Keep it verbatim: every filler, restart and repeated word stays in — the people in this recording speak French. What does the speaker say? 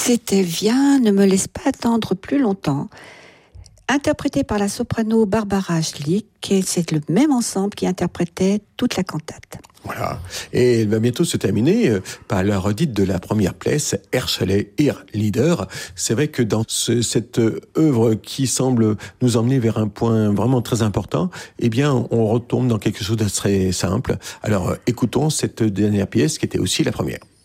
C'était Viens, ne me laisse pas attendre plus longtemps, interprété par la soprano Barbara Schlick, et c'est le même ensemble qui interprétait toute la cantate. Voilà. Et elle va bientôt se terminer par la redite de la première pièce, Herschel Ir Leader. C'est vrai que dans ce, cette œuvre qui semble nous emmener vers un point vraiment très important, eh bien, on retombe dans quelque chose de très simple. Alors, écoutons cette dernière pièce qui était aussi la première.